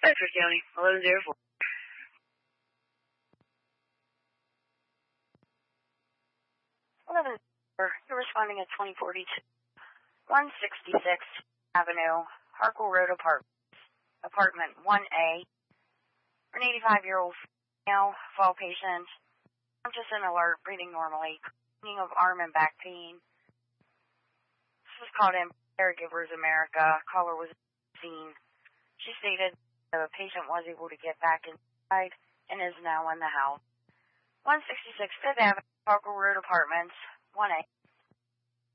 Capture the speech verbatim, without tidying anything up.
Bedford County, eleven zero four. eleven You're responding at twenty forty-two. one sixty-six Avenue, Harkle Road Apartments, Apartment one A. An eighty-five-year-old female, fall patient, conscious and alert, breathing normally, complaining of arm and back pain. This was called in Caregivers America. Caller was seen. She stated the patient was able to get back inside and is now in the house. one sixty-six Fifth Avenue, Harkle Road Apartments, one A.